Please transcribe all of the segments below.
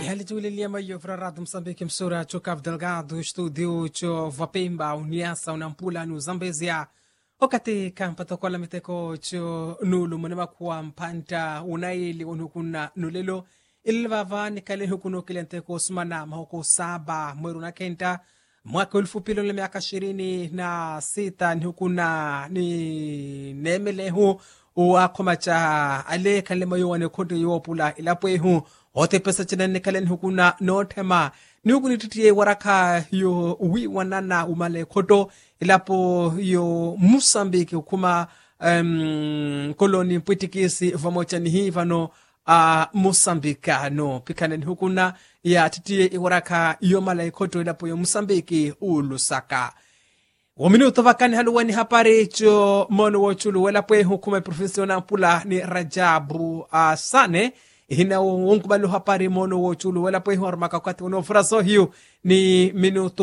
Hali tulilia mayo frarado Msambiki msura cho Cabo Delgado studio cho Vapemba uniasa unampula nu Zambezia wakati kampata kwa miteko cho nulu mwenema kuwa mpanta unaili unukuna nulelo ilvava nikale hukuno kilenteko sumana mahoko saba mweru na kenta mwaka ulfupilo le miaka 26 ni hukuna ni nemelehu uakomacha ale kalema yo wane kodo yo pula ilapwehu ote pesa chinene kalen hukuna notema ni hukuni tutiye waraka yo uwi wanana umale kodo ilapo yo Mosambiki kuma koloni mpuitikisi vamocha ni hii vano Mosambikano pikane hukuna ya tutiye waraka yo male kodo ilapo yo Mosambiki ulusaka Waminuto vakani haluwani hapari cho mono wochulu wela pwe hukume profesiona pula ni Rajabu Sane hina wonkubalu hapari mono wochulu wela pwe hormaka wakati unofuraso hiyo ni minuto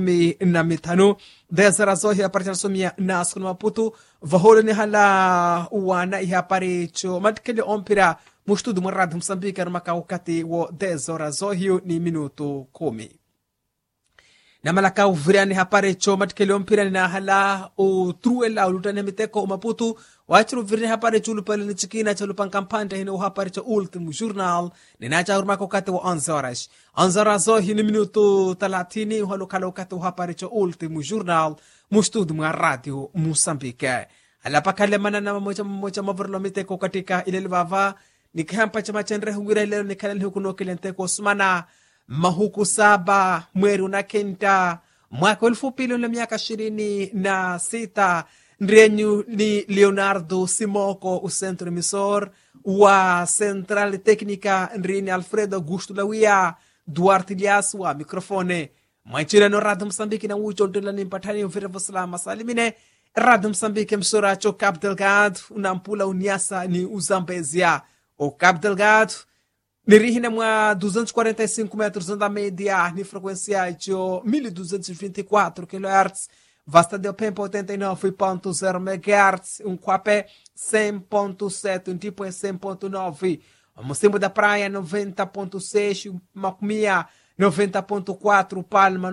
15 desaraso hiyo hapari chanasomia na skunu maputu vaholo ni hala uwana hiyo hapari cho matikele ompira mushtudu mwaradu Msambiki hormaka wakati wo desaraso hiyo ni minuto 10 na malaka uviriani hapare cho matikele ompira na hala o truela ulutane miteko maputu wachiru virine hapare chulu pale ni chikina cha lupan kampante hino hapare cho ultimo journal ni nacha urmako kate wa 11 horas zo hino minuto 30 halo kalo kate hapare cho ultimo journal mustudu mwa radio Mosambike ala pakale manana moja mavrlo miteko katika ile livava ni kampa cha machenre hungira leo ni kanali hukuno kilenteko sumana mahuku saba mweru na kenta mwaka ulfupilo na miaka 26 ndrenyu ni Leonardo Simoko usentro emisor wa Central Técnica ndrini Alfredo Augusto Lawia Duarte Lias wa mikrofone mwanchina no Radio Msambiki na ucho ndola ni mpatani uvirevo salama salimine Radio Msambiki msura cho Cabo Delgado unampula uniasa ni Uzambezia o Cabo Delgado Nirihina mwa 245 metros onda média ni frequência cho 1224 kHz vasta de pempo 89.0 MHz quape 100.7 tipo 100.9 Mosimbo da Praia 90.6 Macmia 90.4 Palma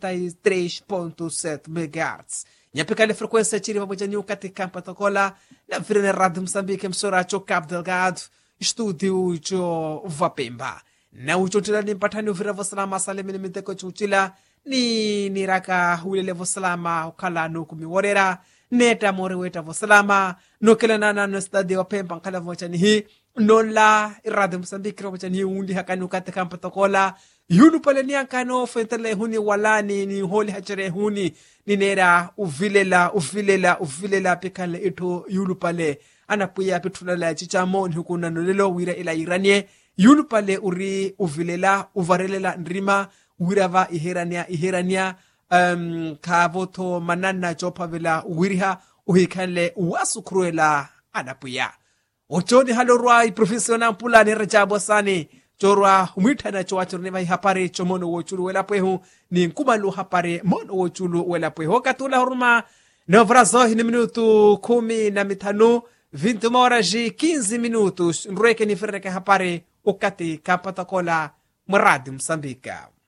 93.7 MHz Nyapika le frequência chiri pamoja ni ukati kampa tokola na vile Radio Msambiki msora cho Cabo Delgado studio cho Vapemba na uchotila ni mpatani uvira salama salimini miteko chuchila ni raka ulele vosalama ukala no kumiworera neta more weta vosalama no kila nana no stadi wa Pemba nkala vocha ni hii nola Radio Msambiki rocha ni undi hakani ukate kampa tokola yunu pale ni ankano fentele huni walani ni holi hachere huni ni nera uvilela pikale ito yulu pale anapuya petula la chichamon hukuna nolelo wira ila iranie yulu pale uri uvilela uvarelela ndrima wirava iherania kavoto manana chopa vela wiriha uhikale wasukruela anapuya ochoni halorwa professiona pula ni Rajabu Sane chorwa umithana chowachuru ne vai hapare chomono wochulu wela pwehu ni nkumalu hapare mono wochulu wela pwehu katula huruma no vrazo ni minuto 15 20 horas e 15 minutos nreke ni ferreke hapare ukati kapatakola mradi Msambika